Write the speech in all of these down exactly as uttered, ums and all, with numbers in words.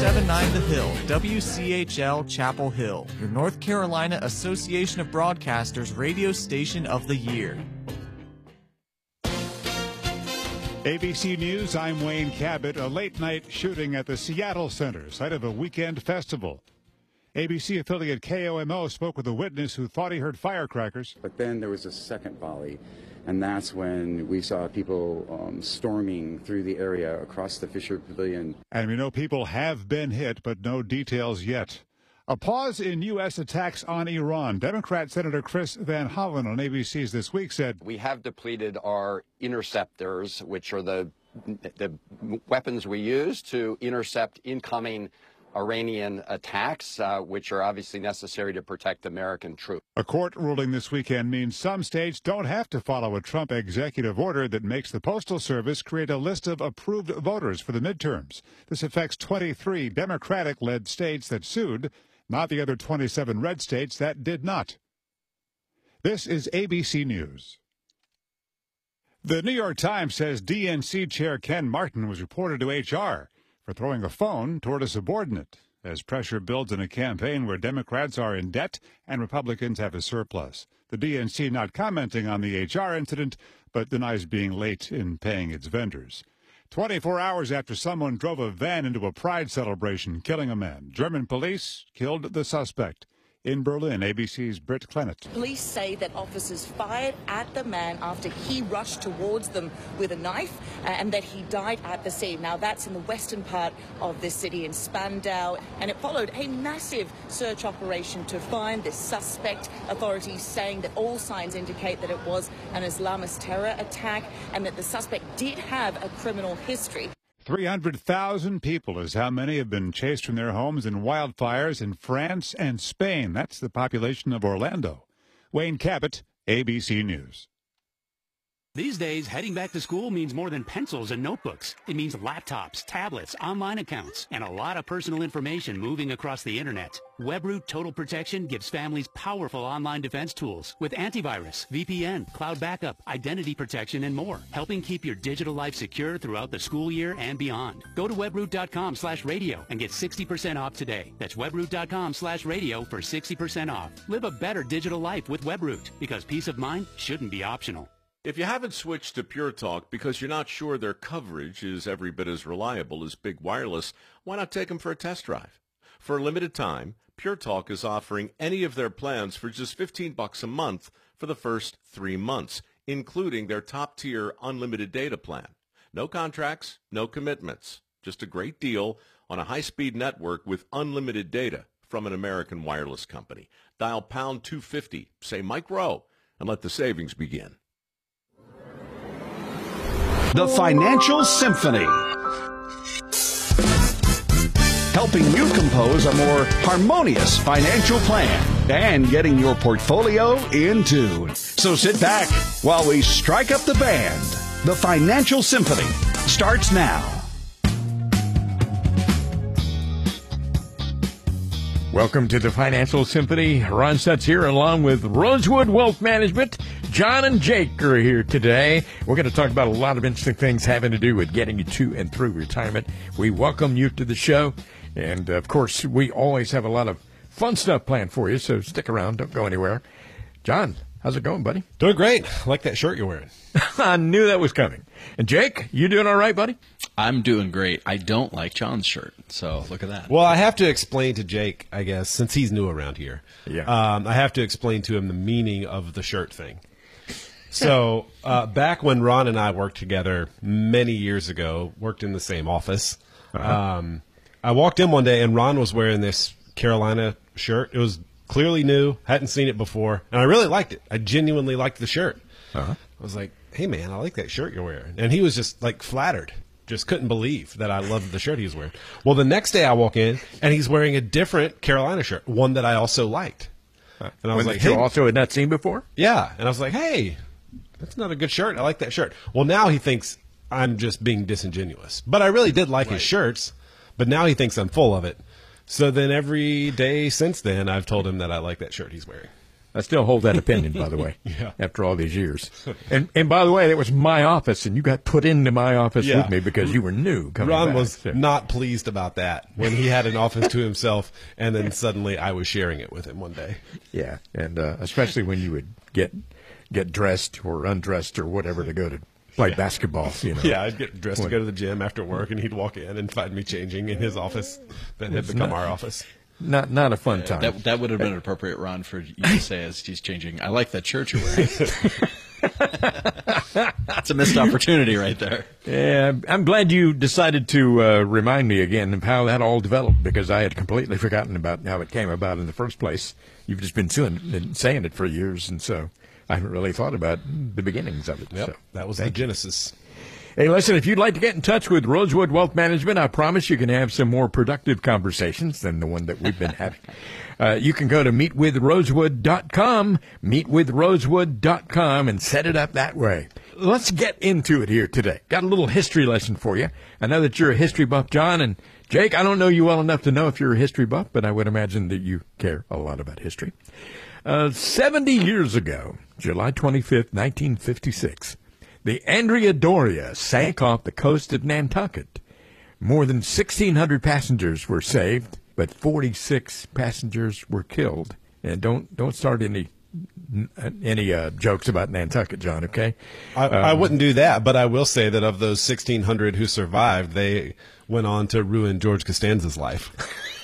seven nine The Hill, W C H L Chapel Hill, your North Carolina Association of Broadcasters radio station of the year. A B C News, I'm Wayne Cabot. A late-night shooting at the Seattle Center, site of a weekend festival. A B C affiliate K O M O spoke with a witness who thought he heard firecrackers. But then there was a second volley, and that's when we saw people um, storming through the area across the Fisher Pavilion. And we know people have been hit, but no details yet. A pause in U S attacks on Iran. Democrat Senator Chris Van Hollen on A B C's This Week said, "We have depleted our interceptors, which are the, the weapons we use to intercept incoming Iranian attacks, uh, which are obviously necessary to protect American troops." A court ruling this weekend means some states don't have to follow a Trump executive order that makes the Postal Service create a list of approved voters for the midterms. This affects twenty-three Democratic-led states that sued, not the other twenty-seven red states that did not. This is A B C News. The New York Times says D N C Chair Ken Martin was reported to H R for throwing a phone toward a subordinate as pressure builds in a campaign where Democrats are in debt and Republicans have a surplus. The D N C not commenting on the H R incident, but denies being late in paying its vendors. twenty-four hours after someone drove a van into a pride celebration, killing a man, German police killed the suspect. In Berlin, A B C's Britt Clennett. Police say that officers fired at the man after he rushed towards them with a knife uh, and that he died at the scene. Now, that's in the western part of the city in Spandau, and it followed a massive search operation to find this suspect. Authorities saying that all signs indicate that it was an Islamist terror attack and that the suspect did have a criminal history. three hundred thousand people is how many have been chased from their homes in wildfires in France and Spain. That's the population of Orlando. Wayne Cabot, A B C News. These days, heading back to school means more than pencils and notebooks. It means laptops, tablets, online accounts, and a lot of personal information moving across the internet. WebRoot Total Protection gives families powerful online defense tools with antivirus, V P N, cloud backup, identity protection, and more, helping keep your digital life secure throughout the school year and beyond. Go to webroot.com slash radio and get sixty percent off today. That's webroot.com slash radio for sixty percent off. Live a better digital life with WebRoot, because peace of mind shouldn't be optional. If you haven't switched to Pure Talk because you're not sure their coverage is every bit as reliable as Big Wireless, why not take them for a test drive? For a limited time, Pure Talk is offering any of their plans for just fifteen bucks a month for the first three months, including their top-tier unlimited data plan. No contracts, no commitments, just a great deal on a high-speed network with unlimited data from an American wireless company. Dial pound two fifty, say Mike Rowe, and let the savings begin. The Financial Symphony, helping you compose a more harmonious financial plan and getting your portfolio in tune. So sit back while we strike up the band. The Financial Symphony starts now. Welcome to the Financial Symphony. Ron Stutz here along with Rosewood Wealth Management. John and Jake are here today. We're going to talk about a lot of interesting things having to do with getting you to and through retirement. We welcome you to the show. And, of course, we always have a lot of fun stuff planned for you, so stick around. Don't go anywhere. John, how's it going, buddy? Doing great. I like that shirt you're wearing. I knew that was coming. And, Jake, you doing all right, buddy? I'm doing great. I don't like John's shirt, so look at that. Well, I have to explain to Jake, I guess, since he's new around here. Yeah. Um, I have to explain to him the meaning of the shirt thing. So uh, back when Ron and I worked together many years ago, worked in the same office, Uh-huh. um, I walked in one day and Ron was wearing this Carolina shirt. It was clearly new, hadn't seen it before, and I really liked it. I genuinely liked the shirt. Uh-huh. I was like, hey, man, I like that shirt you're wearing. And he was just, like, flattered. Just couldn't believe that I loved the shirt he was wearing. Well, the next day I walk in, and he's wearing a different Carolina shirt, one that I also liked. And I was One like, that you hey. also had not seen before? Yeah. And I was like, hey, that's not a good shirt. I like that shirt. Well, now he thinks I'm just being disingenuous. But I really did like Right. his shirts, but now he thinks I'm full of it. So then every day since then, I've told him that I like that shirt he's wearing. I still hold that opinion, by the way, Yeah. after all these years. And and by the way, it was my office, and you got put into my office Yeah. with me because you were new coming Ron back. was So- not pleased about that when he had an office to himself, and then suddenly I was sharing it with him one day. Yeah, and uh, especially when you would get get dressed or undressed or whatever to go to play Yeah. basketball. You know. Yeah, I'd get dressed When- to go to the gym after work, and he'd walk in and find me changing in his office that had It's become not- our office. Not not a fun time. That, that would have been appropriate, Ron, for you to say as he's changing. I like that shirt you're wearing. That's a missed opportunity right there. Yeah, I'm glad you decided to uh, remind me again of how that all developed, because I had completely forgotten about how it came about in the first place. You've just been suing, saying it for years, and so I haven't really thought about the beginnings of it. Yep, So. that was the Thank you. genesis. Hey, listen, if you'd like to get in touch with Rosewood Wealth Management, I promise you can have some more productive conversations than the one that we've been having. Uh, you can go to meet with rosewood dot com, meet with rosewood dot com, and set it up that way. Let's get into it here today. Got a little history lesson for you. I know that you're a history buff, John, and Jake, I don't know you well enough to know if you're a history buff, but I would imagine that you care a lot about history. Uh, seventy years ago, July twenty-fifth, nineteen fifty-six, the Andrea Doria sank off the coast of Nantucket. More than sixteen hundred passengers were saved, but forty-six passengers were killed. And don't don't start any any uh, jokes about Nantucket, John, okay? I, Um, I wouldn't do that, but I will say that of those sixteen hundred who survived, they went on to ruin George Costanza's life.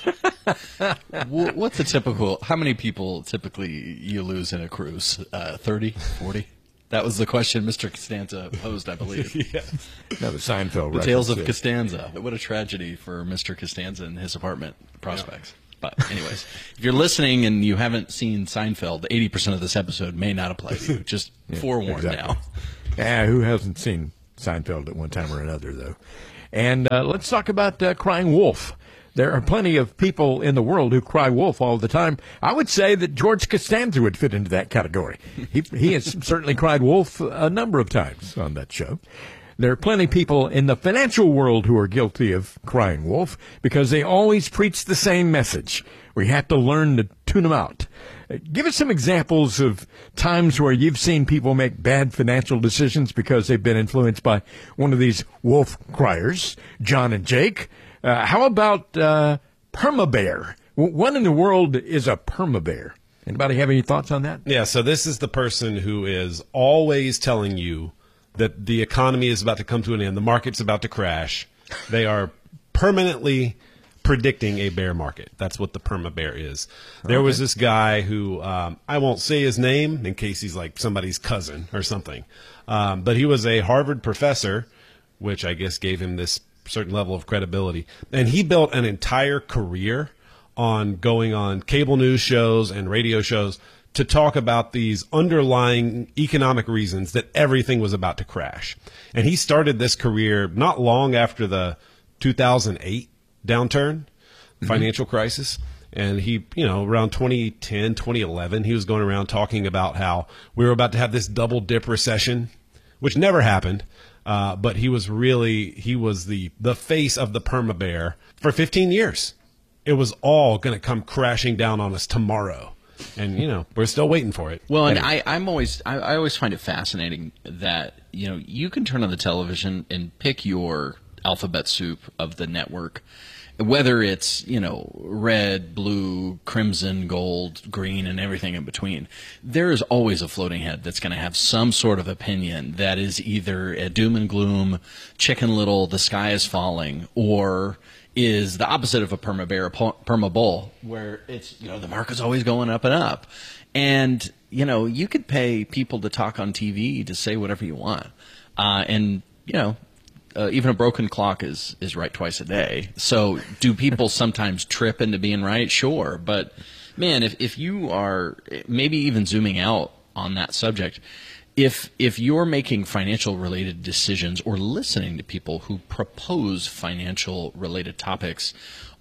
Wh- What's a typical, how many people typically you lose in a cruise? Uh, thirty, forty? That was the question Mister Costanza posed, I believe. Yeah. Another Seinfeld The Tales of reference, yeah. Costanza. What a tragedy for Mister Costanza and his apartment prospects. But anyways, if you're listening and you haven't seen Seinfeld, eighty percent of this episode may not apply to you. Just Yeah, forewarned exactly. now. Yeah, who hasn't seen Seinfeld at one time or another, though? And uh, let's talk about uh, crying wolf. There are plenty of people in the world who cry wolf all the time. I would say that George Costanza would fit into that category. He, he has certainly cried wolf a number of times on that show. There are plenty of people in the financial world who are guilty of crying wolf because they always preach the same message. We have to learn to tune them out. Uh, Give us some examples of times where you've seen people make bad financial decisions because they've been influenced by one of these wolf criers, John and Jake. Uh, how about uh, permabear? W- What in the world is a permabear? Anybody have any thoughts on that? Yeah, so this is the person who is always telling you that the economy is about to come to an end, the market's about to crash. They are permanently predicting a bear market. That's what the perma bear is. There was this guy who, um, I won't say his name in case he's like somebody's cousin or something, um, but he was a Harvard professor, which I guess gave him this certain level of credibility. And he built an entire career on going on cable news shows and radio shows to talk about these underlying economic reasons that everything was about to crash. And he started this career not long after the two thousand eight downturn, financial crisis. And he, you know, around twenty ten, twenty eleven, he was going around talking about how we were about to have this double dip recession, which never happened. Uh, but he was really, he was the, the face of the perma bear for fifteen years. It was all going to come crashing down on us tomorrow. And, you know, we're still waiting for it. Well, and I, I'm always, I, I always find it fascinating that, you know, you can turn on the television and pick your alphabet soup of the network, whether it's, you know, red, blue, crimson, gold, green, and everything in between. There is always a floating head that's going to have some sort of opinion that is either a doom and gloom, Chicken Little, the sky is falling, or is the opposite of a perma bear, a perma bull, where it's, you know, the market's always going up and up. And, you know, you could pay people to talk on T V to say whatever you want. Uh, and, you know, uh, even a broken clock is, is right twice a day. So do people sometimes trip into being right? Sure. But, man, if, if you are maybe even zooming out on that subject, If if you're making financial related decisions or listening to people who propose financial related topics,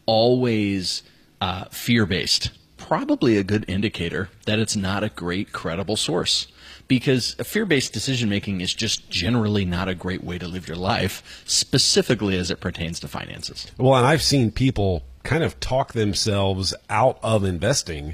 always uh, fear based, probably a good indicator that it's not a great credible source. Because fear based decision making is just generally not a great way to live your life, specifically as it pertains to finances. Well, and I've seen people kind of talk themselves out of investing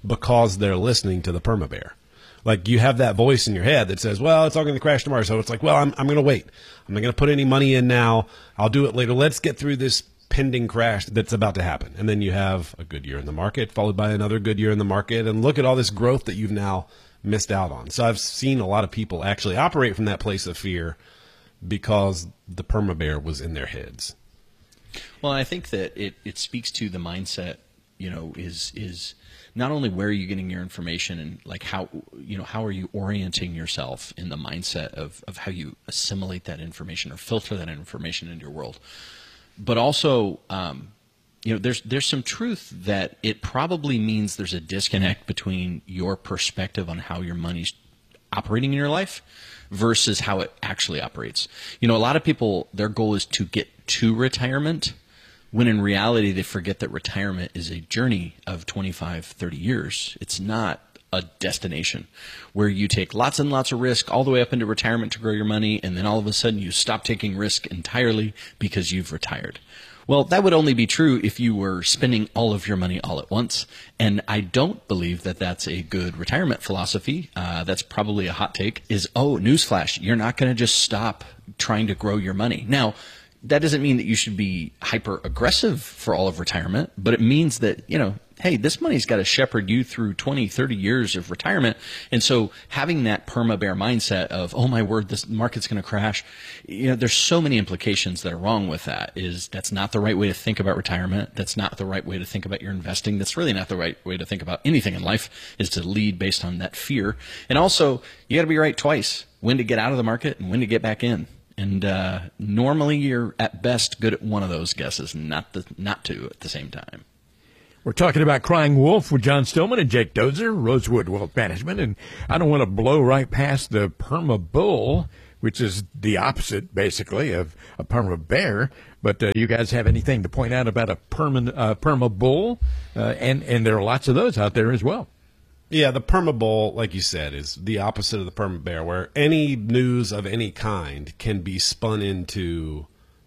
because they're listening to the perma bear. Like, you have that voice in your head that says, well, it's all going to crash tomorrow. So it's like, well, I'm, I'm going to wait. I'm not going to put any money in now. I'll do it later. Let's get through this pending crash that's about to happen. And then you have a good year in the market followed by another good year in the market. And look at all this growth that you've now missed out on. So I've seen a lot of people actually operate from that place of fear because the perma bear was in their heads. Well, I think that it, it speaks to the mindset, you know, is is not only where are you getting your information and like how, you know, how are you orienting yourself in the mindset of, of how you assimilate that information or filter that information into your world, but also, um, you know, there's there's some truth that it probably means there's a disconnect between your perspective on how your money's operating in your life versus how it actually operates. You know, a lot of people, their goal is to get to retirement, when in reality they forget that retirement is a journey of twenty-five, thirty years. It's not a destination where you take lots and lots of risk all the way up into retirement to grow your money, and then all of a sudden you stop taking risk entirely because you've retired. Well, that would only be true if you were spending all of your money all at once, and I don't believe that that's a good retirement philosophy. Uh, that's probably a hot take, is, oh, newsflash, you're not going to just stop trying to grow your money. Now, that doesn't mean that you should be hyper aggressive for all of retirement, but it means that, you know, hey, this money's got to shepherd you through twenty, thirty years of retirement. And so having that perma bear mindset of, oh my word, this market's going to crash, you know, there's so many implications that are wrong with that. Is that's not the right way to think about retirement. That's not the right way to think about your investing. That's really not the right way to think about anything in life, is to lead based on that fear. And also, you got to be right twice, when to get out of the market and when to get back in. And uh, normally you're at best good at one of those guesses, not the, not two at the same time. We're talking about Crying Wolf with John Stillman and Jake Dozer, Rosewood Wealth Management. And I don't want to blow right past the Perma Bull, which is the opposite, basically, of a Perma Bear. But uh, you guys have anything to point out about a Perma, uh, Perma Bull? Uh, and, and there are lots of those out there as well. Yeah, the perma bull, like you said, is the opposite of the perma bear, where any news of any kind can be spun into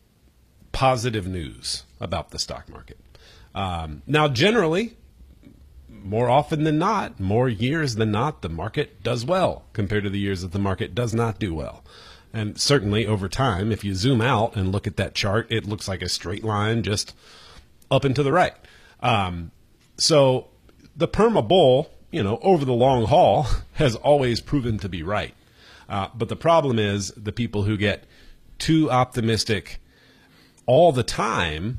positive news about the stock market. Um, now, generally, more often than not, more years than not, the market does well compared to the years that the market does not do well. And certainly over time, if you zoom out and look at that chart, it looks like a straight line just up and to the right. Um, so the perma bull, you know, over the long haul, has always proven to be right. Uh, but the problem is the people who get too optimistic all the time,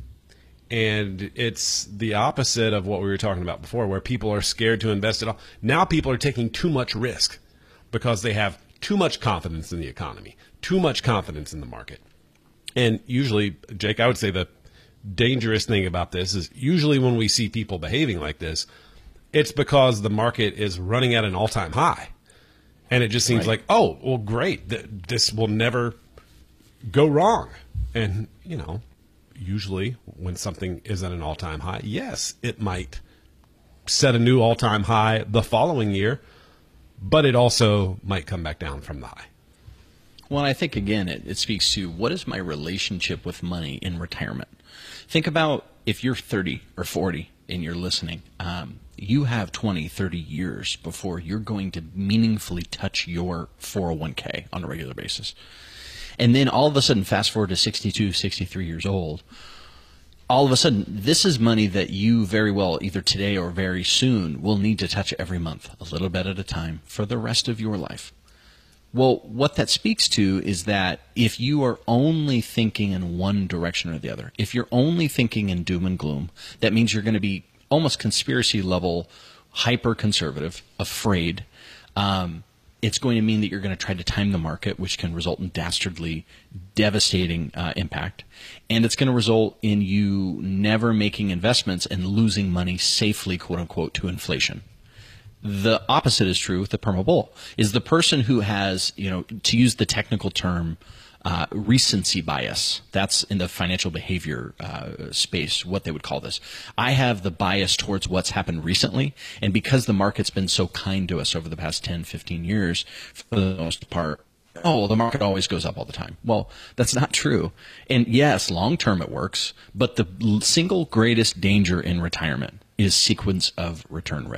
and it's the opposite of what we were talking about before, where people are scared to invest at all. Now people are taking too much risk because they have too much confidence in the economy, too much confidence in the market. And usually, Jake, I would say the dangerous thing about this is usually when we see people behaving like this, it's because the market is running at an all-time high. And it just seems right. like, oh, well, great. Th- this will never go wrong. And, you know, usually when something is at an all-time high, yes, it might set a new all-time high the following year, but it also might come back down from the high. Well, I think, again, it, it speaks to what is my relationship with money in retirement. Think about if you're thirty or forty and you're listening. Um, you have twenty, thirty years before you're going to meaningfully touch your four oh one k on a regular basis. And then all of a sudden, fast forward to sixty-two, sixty-three years old, all of a sudden, this is money that you very well, either today or very soon, will need to touch every month, a little bit at a time, for the rest of your life. Well, what that speaks to is that if you are only thinking in one direction or the other, if you're only thinking in doom and gloom, that means you're going to be almost conspiracy level, hyper conservative, afraid. Um, it's going to mean that you're going to try to time the market, which can result in dastardly, devastating uh, impact. And it's going to result in you never making investments and losing money safely, quote unquote, to inflation. The opposite is true with the perma bull, is the person who has, you know, to use the technical term, uh, recency bias. That's in the financial behavior uh, space, what they would call this. I have the bias towards what's happened recently, and because the market's been so kind to us over the past ten, fifteen years, for the most part, oh, well, the market always goes up all the time. Well, that's not true. And yes, long term it works, but the single greatest danger in retirement is sequence of return risk,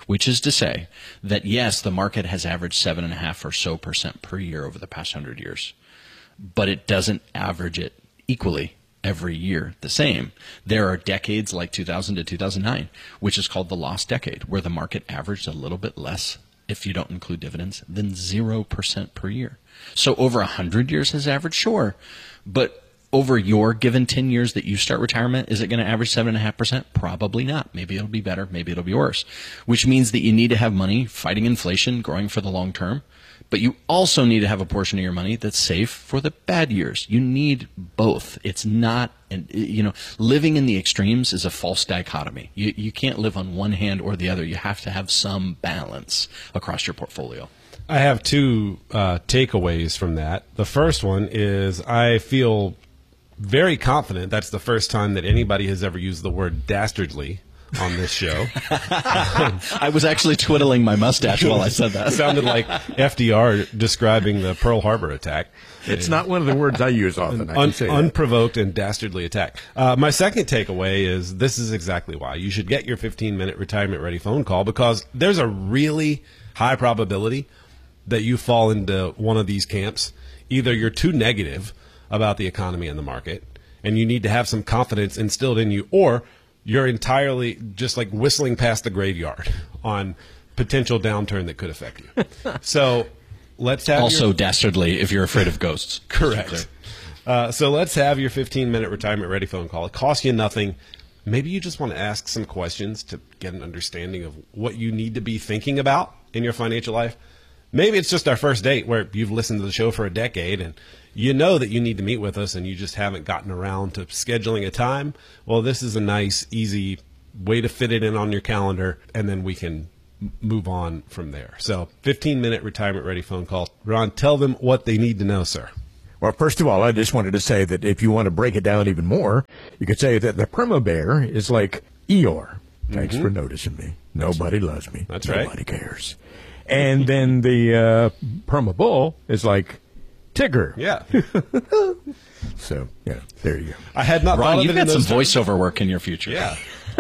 which is to say that, yes, the market has averaged seven and a half or so percent per year over the past hundred years, but it doesn't average it equally every year the same. There are decades like two thousand to two thousand nine, which is called the lost decade, where the market averaged a little bit less, if you don't include dividends, than zero percent per year. So over one hundred years has averaged, sure, but over your given ten years that you start retirement, is it going to average seven point five percent? Probably not. Maybe it'll be better. Maybe it'll be worse, which means that you need to have money fighting inflation, growing for the long term. But you also need to have a portion of your money that's safe for the bad years. You need both. It's not, and you know, living in the extremes is a false dichotomy. You, you can't live on one hand or the other. You have to have some balance across your portfolio. I have two uh, takeaways from that. The first one is I feel very confident that's the first time that anybody has ever used the word dastardly on this show. I was actually twiddling my mustache while I said that. It sounded like F D R describing the Pearl Harbor attack. It's not one of the words I use often. I Un- can say unprovoked and dastardly attack. Uh, my second takeaway is this is exactly why. You should get your fifteen-minute retirement-ready phone call, because there's a really high probability that you fall into one of these camps. Either you're too negative about the economy and the market, and you need to have some confidence instilled in you, or you're entirely just like whistling past the graveyard on potential downturn that could affect you. So let's have also your... dastardly if you're afraid of ghosts. Correct. Uh, so let's have your fifteen-minute retirement-ready phone call. It costs you nothing. Maybe you just want to ask some questions to get an understanding of what you need to be thinking about in your financial life. Maybe it's just our first date where you've listened to the show for a decade and you know that you need to meet with us and you just haven't gotten around to scheduling a time. Well, this is a nice, easy way to fit it in on your calendar, and then we can move on from there. So fifteen-minute retirement-ready phone call. Ron, tell them what they need to know, sir. Well, first of all, I just wanted to say that if you want to break it down even more, you could say that the Perma Bear is like Eeyore. Thanks mm-hmm. for noticing me. Nobody loves me. That's Nobody right. Nobody cares. And then the uh, Perma Bull is like Tigger. Yeah. So, yeah, there you go. I had not Ron, thought of you've it got in those some terms. voiceover work in your future. Yeah.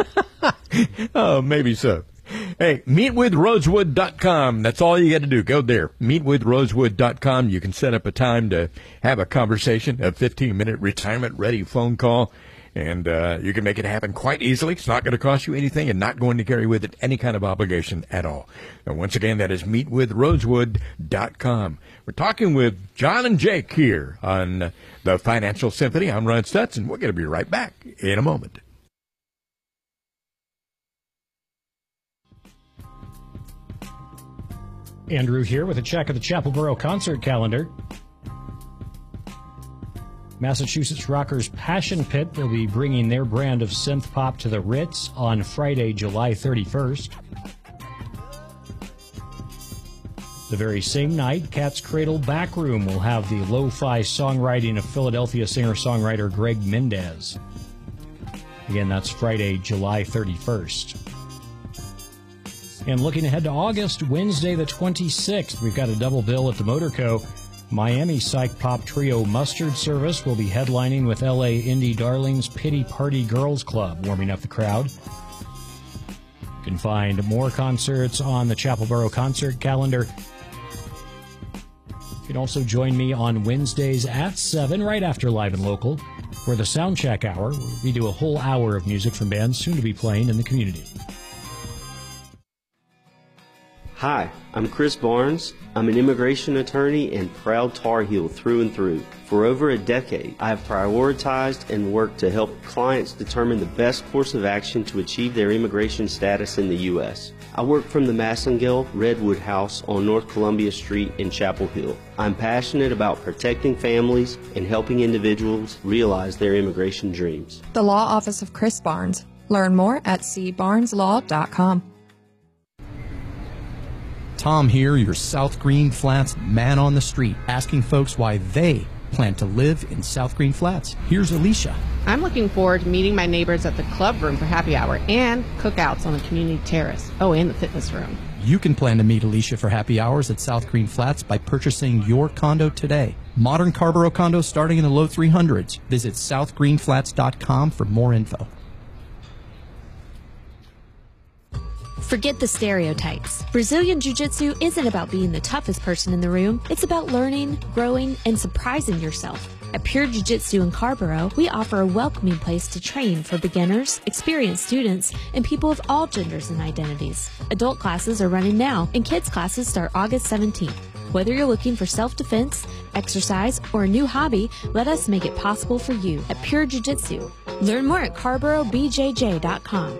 Oh, maybe so. Hey, meet with rosewood dot com. That's all you got to do. Go there. meet with rosewood dot com. You can set up a time to have a conversation, a fifteen-minute retirement-ready phone call, and uh, you can make it happen quite easily. It's not going to cost you anything and not going to carry with it any kind of obligation at all. And once again, that is meet with rosewood dot com. We're talking with John and Jake here on the Financial Symphony. I'm Ron Stutz, and we're going to be right back in a moment. Andrew here with a check of the Chapelboro concert calendar. Massachusetts rockers Passion Pit will be bringing their brand of synth pop to the Ritz on Friday, July thirty-first. The very same night, Cat's Cradle Backroom will have the lo-fi songwriting of Philadelphia singer-songwriter Greg Mendez. Again, that's Friday, July thirty-first. And looking ahead to August, Wednesday the twenty-sixth, we've got a double bill at the Motor Co. Miami psych pop trio Mustard Service will be headlining with L A indie darlings Pity Party Girls Club, warming up the crowd. You can find more concerts on the Chapelboro concert calendar. You can also join me on Wednesdays at seven, right after Live and Local, for the Soundcheck Hour, where we do a whole hour of music from bands soon to be playing in the community. Hi, I'm Chris Barnes. I'm an immigration attorney and proud Tar Heel through and through. For over a decade, I have prioritized and worked to help clients determine the best course of action to achieve their immigration status in the U S. I work from the Massengill Redwood House on North Columbia Street in Chapel Hill. I'm passionate about protecting families and helping individuals realize their immigration dreams. The Law Office of Chris Barnes. Learn more at c barnes law dot com. Tom here, your South Green Flats man on the street, asking folks why they plan to live in South Green Flats. Here's Alicia. I'm looking forward to meeting my neighbors at the club room for happy hour and cookouts on the community terrace. Oh, and the fitness room. You can plan to meet Alicia for happy hours at South Green Flats by purchasing your condo today. Modern Carborough condos starting in the low three hundreds. Visit south green flats dot com for more info. Forget the stereotypes. Brazilian Jiu-Jitsu isn't about being the toughest person in the room. It's about learning, growing, and surprising yourself. At Pure Jiu-Jitsu in Carborough, we offer a welcoming place to train for beginners, experienced students, and people of all genders and identities. Adult classes are running now, and kids classes start August seventeenth. Whether you're looking for self-defense, exercise, or a new hobby, let us make it possible for you at Pure Jiu-Jitsu. Learn more at carborough b j j dot com.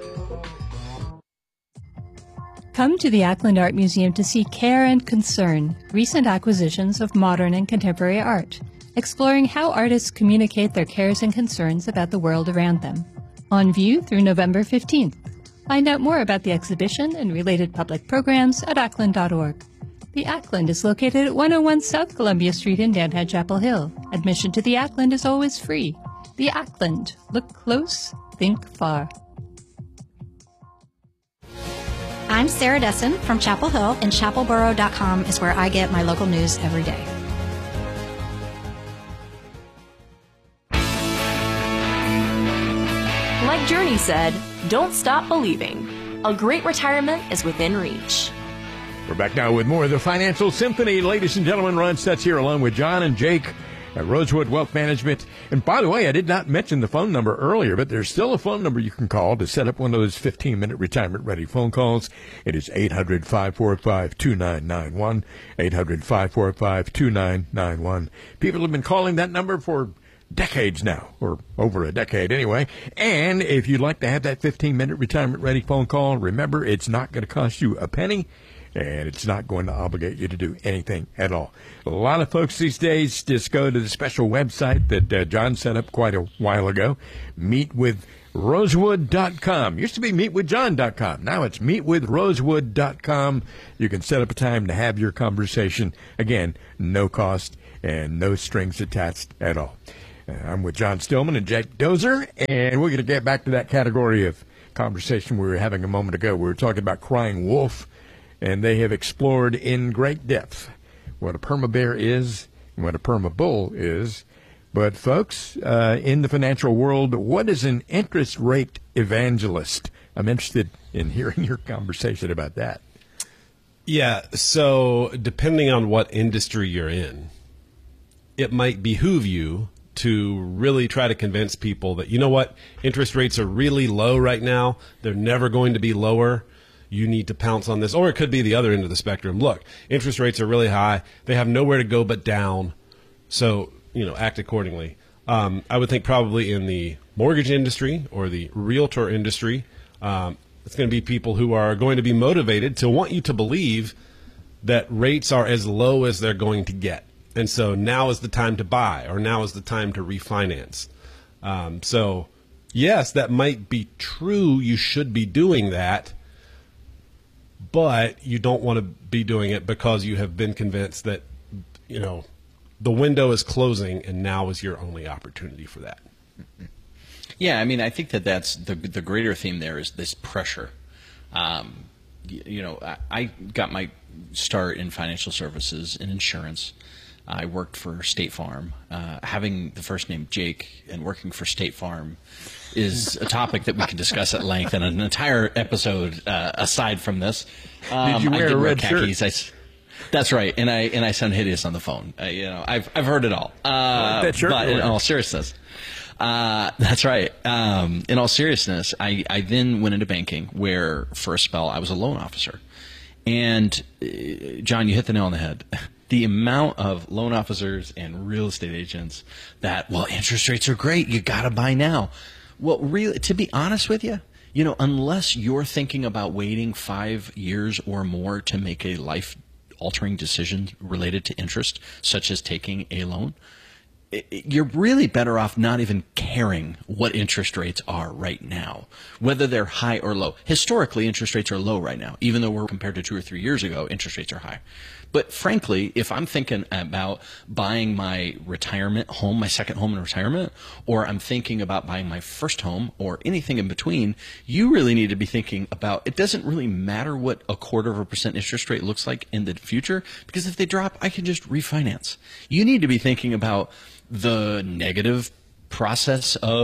Come to the Ackland Art Museum to see Care and Concern, recent acquisitions of modern and contemporary art, exploring how artists communicate their cares and concerns about the world around them. On view through November fifteenth. Find out more about the exhibition and related public programs at ackland dot org. The Ackland is located at one oh one South Columbia Street in downtown Chapel Hill. Admission to the Ackland is always free. The Ackland. Look close, think far. I'm Sarah Dessen from Chapel Hill, and chapel borough dot com is where I get my local news every day. Like Journey said, don't stop believing. A great retirement is within reach. We're back now with more of the Financial Symphony. Ladies and gentlemen, Ron Stutz here along with John and Jake at Rosewood Wealth Management. And by the way, I did not mention the phone number earlier, but there's still a phone number you can call to set up one of those fifteen-minute retirement-ready phone calls. It is eight hundred, five four five, two nine nine one, eight hundred, five four five, two nine nine one. People have been calling that number for decades now, or over a decade anyway. And if you'd like to have that fifteen-minute retirement-ready phone call, remember, it's not going to cost you a penny. And it's not going to obligate you to do anything at all. A lot of folks these days just go to the special website that uh, John set up quite a while ago, meet with rosewood dot com. Used to be meet with john dot com. Now it's meet with rosewood dot com. You can set up a time to have your conversation. Again, no cost and no strings attached at all. Uh, I'm with John Stillman and Jake Dozer, and we're going to get back to that category of conversation we were having a moment ago. We were talking about crying wolf. And they have explored in great depth what a perma bear is and what a perma bull is. But, folks, uh, in the financial world, what is an interest rate evangelist? I'm interested in hearing your conversation about that. Yeah, so depending on what industry you're in, it might behoove you to really try to convince people that, you know what, interest rates are really low right now. They're never going to be lower. You need to pounce on this. Or it could be the other end of the spectrum. Look, interest rates are really high. They have nowhere to go but down. So, you know, act accordingly. Um, I would think probably in the mortgage industry or the realtor industry, um, it's going to be people who are going to be motivated to want you to believe that rates are as low as they're going to get. And so now is the time to buy, or now is the time to refinance. Um, so, yes, that might be true. You should be doing that. But you don't want to be doing it because you have been convinced that, you know, the window is closing and now is your only opportunity for that. Yeah, I mean, I think that that's the the greater theme there is this pressure. Um, you, you know, I, I got my start in financial services and insurance. I worked for State Farm. Uh, having the first name Jake and working for State Farm is a topic that we can discuss at length in an entire episode uh, aside from this. Um, did you wear I did a wear red khakis. shirt? I, that's right, and I and I sound hideous on the phone. Uh, you know, I've I've heard it all. Uh, that shirt but in all seriousness, uh, that's right. Um, in all seriousness, I I then went into banking, where for a spell I was a loan officer. And uh, John, you hit the nail on the head. The amount of loan officers and real estate agents that, well, interest rates are great, you got to buy now. Well, really, to be honest with you, you know, unless you're thinking about waiting five years or more to make a life-altering decision related to interest, such as taking a loan, you're really better off not even caring what interest rates are right now, whether they're high or low. Historically, interest rates are low right now, even though we're compared to two or three years ago, interest rates are high. But frankly, if I'm thinking about buying my retirement home, my second home in retirement, or I'm thinking about buying my first home or anything in between, you really need to be thinking about, it doesn't really matter what a quarter of a percent interest rate looks like in the future, because if they drop, I can just refinance. You need to be thinking about the negative process of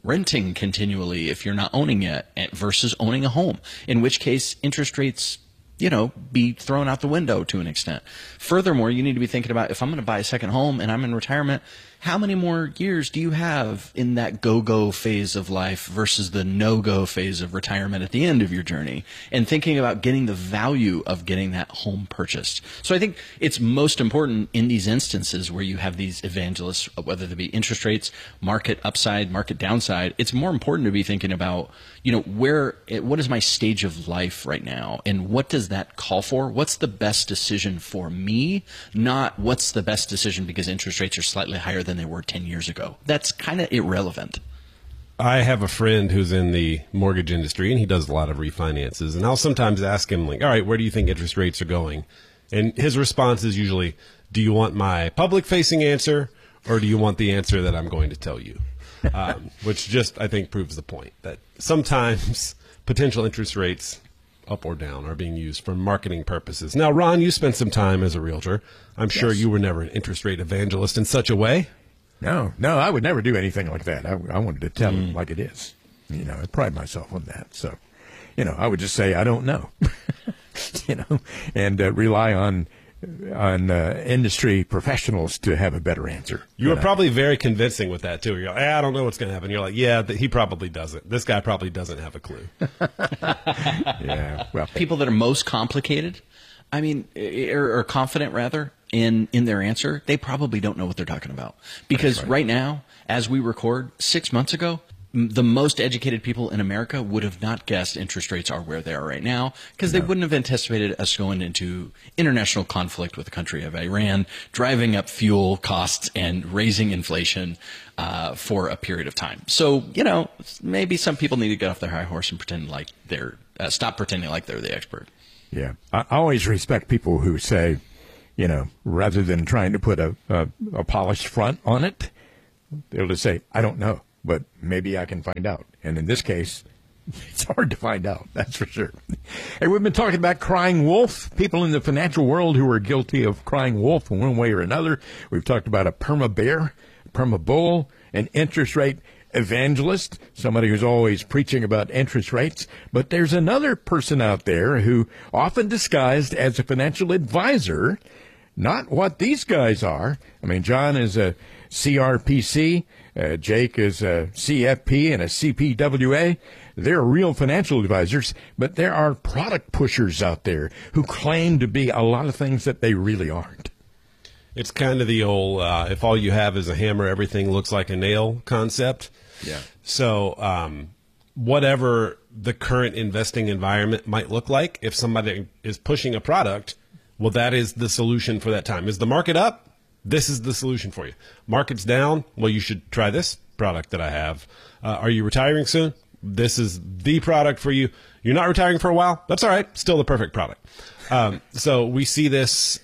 renting continually if you're not owning it versus owning a home, in which case interest rates, you know, be thrown out the window to an extent. Furthermore, you need to be thinking about, if I'm going to buy a second home and I'm in retirement, how many more years do you have in that go-go phase of life versus the no-go phase of retirement at the end of your journey? And thinking about getting the value of getting that home purchased. So I think it's most important in these instances where you have these evangelists, whether they be interest rates, market upside, market downside. It's more important to be thinking about, you know, where, what is my stage of life right now? And what does that call for? What's the best decision for me? Not what's the best decision because interest rates are slightly higher than they were ten years ago. That's kind of irrelevant. I have a friend who's in the mortgage industry, and he does a lot of refinances. And I'll sometimes ask him, like, all right, where do you think interest rates are going? And his response is usually, do you want my public-facing answer, or do you want the answer that I'm going to tell you? Um, which just, I think, proves the point that sometimes potential interest rates, up or down, are being used for marketing purposes. Now, Ron, you spent some time as a realtor. I'm yes. sure you were never an interest rate evangelist in such a way. No, no, I would never do anything like that. I, I wanted to tell mm. it like it is. You know, I pride myself on that. So, you know, I would just say I don't know, you know, and uh, rely on on uh, industry professionals to have a better answer. You were probably very convincing with that, too. You're like, eh, I don't know what's going to happen. You're like, yeah, th- he probably doesn't. This guy probably doesn't have a clue. Yeah, well, people that are most complicated, I mean, or, or confident, rather, in, in their answer, they probably don't know what they're talking about. Because right. right now, as we record, six months ago, the most educated people in America would have not guessed interest rates are where they are right now because no. they wouldn't have anticipated us going into international conflict with the country of Iran, driving up fuel costs and raising inflation uh, for a period of time. So, you know, maybe some people need to get off their high horse and pretend like they're uh, stop pretending like they're the expert. Yeah. I always respect people who say, you know, rather than trying to put a, a, a polished front on it, they'll just say, I don't know. But maybe I can find out. And in this case, it's hard to find out, that's for sure. Hey, we've been talking about crying wolf, people in the financial world who are guilty of crying wolf in one way or another. We've talked about a perma bear, perma bull, an interest rate evangelist, somebody who's always preaching about interest rates. But there's another person out there who, often disguised as a financial advisor, not what these guys are. I mean, John is a C R P C. Uh, Jake is a C F P and a C P W A. They're real financial advisors, but there are product pushers out there who claim to be a lot of things that they really aren't. It's kind of the old, uh, if all you have is a hammer, everything looks like a nail concept. Yeah. So um, whatever the current investing environment might look like, if somebody is pushing a product, well, that is the solution for that time. Is the market up? This is the solution for you. Market's down. Well, you should try this product that I have. Uh, are you retiring soon? This is the product for you. You're not retiring for a while? That's all right. Still the perfect product. Um, so we see this,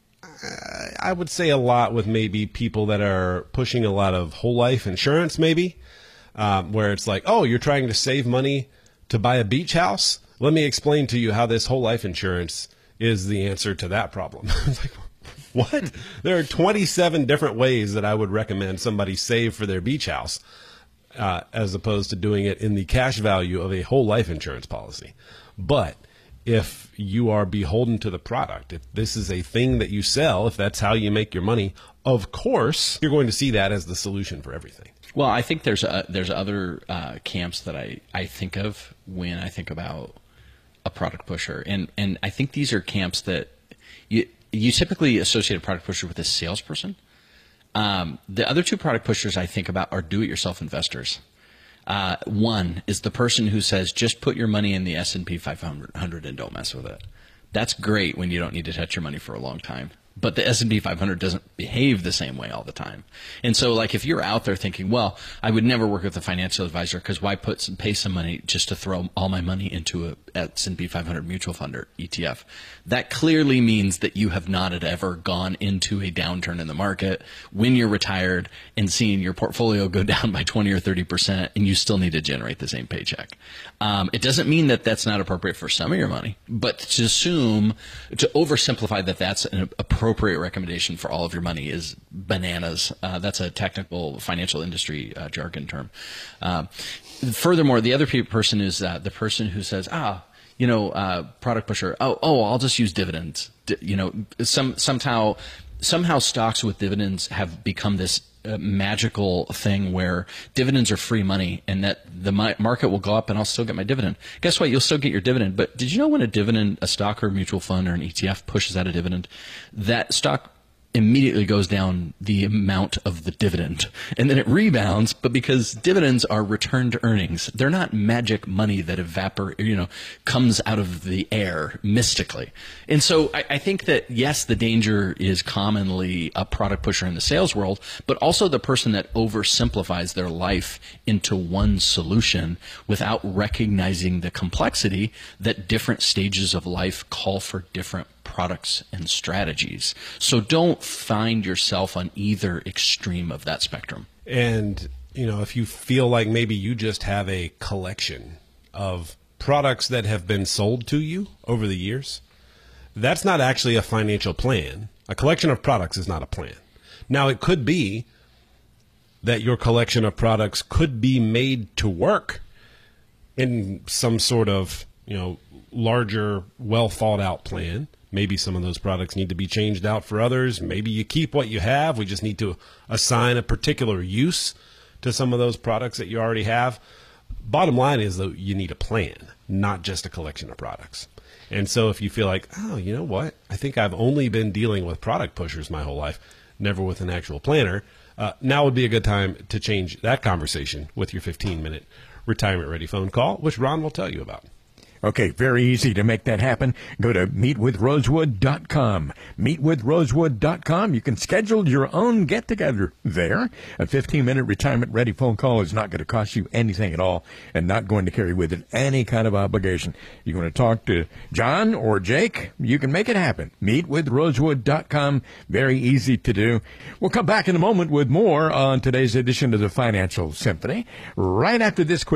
uh, I would say, a lot with maybe people that are pushing a lot of whole life insurance, maybe, um, where it's like, oh, you're trying to save money to buy a beach house? Let me explain to you how this whole life insurance is the answer to that problem. It's like, what? There are twenty-seven different ways that I would recommend somebody save for their beach house, uh, as opposed to doing it in the cash value of a whole life insurance policy. But if you are beholden to the product, if this is a thing that you sell, if that's how you make your money, of course, you're going to see that as the solution for everything. Well, I think there's a, there's other uh, camps that I, I think of when I think about a product pusher. And, and I think these are camps that you – You typically associate a product pusher with a salesperson. Um, the other two product pushers I think about are do-it-yourself investors. Uh, one is the person who says, just put your money in the S and P five hundred and don't mess with it. That's great when you don't need to touch your money for a long time. But the S and P five hundred doesn't behave the same way all the time. And so, like, if you're out there thinking, well, I would never work with a financial advisor because why put some, pay some money just to throw all my money into a S and P five hundred mutual fund or E T F, that clearly means that you have not ever gone into a downturn in the market when you're retired and seeing your portfolio go down by twenty or thirty percent and you still need to generate the same paycheck. Um, it doesn't mean that that's not appropriate for some of your money, but to assume, to oversimplify that that's an appropriate appropriate recommendation for all of your money is bananas. Uh, that's a technical financial industry uh, jargon term. Uh, furthermore, the other pe- person is uh, the person who says, ah, you know, uh, product pusher, oh, oh, I'll just use dividends. D- you know, some somehow somehow stocks with dividends have become this uh, magical thing where dividends are free money and that the mi- market will go up and I'll still get my dividend. Guess what? You'll still get your dividend. But did you know when a dividend, a stock or a mutual fund or an E T F pushes out a dividend, that stock immediately goes down the amount of the dividend, and then it rebounds. But because dividends are returned earnings, they're not magic money that evaporate, you know, comes out of the air mystically. And so I, I think that yes, the danger is commonly a product pusher in the sales world, but also the person that oversimplifies their life into one solution without recognizing the complexity that different stages of life call for different products and strategies. So don't find yourself on either extreme of that spectrum. And, you know, if you feel like maybe you just have a collection of products that have been sold to you over the years, that's not actually a financial plan. A collection of products is not a plan. Now, it could be that your collection of products could be made to work in some sort of, you know, larger, well thought out plan. Maybe some of those products need to be changed out for others. Maybe you keep what you have. We just need to assign a particular use to some of those products that you already have. Bottom line is, though, you need a plan, not just a collection of products. And so if you feel like, oh, you know what? I think I've only been dealing with product pushers my whole life, never with an actual planner. Uh, now would be a good time to change that conversation with your fifteen-minute retirement-ready phone call, which Ron will tell you about. Okay, very easy to make that happen. Go to meet with rosewood dot com. meet with rosewood dot com. You can schedule your own get-together there. A fifteen-minute retirement-ready phone call is not going to cost you anything at all and not going to carry with it any kind of obligation. You want to talk to John or Jake? You can make it happen. meet with rosewood dot com. Very easy to do. We'll come back in a moment with more on today's edition of the Financial Symphony right after this quick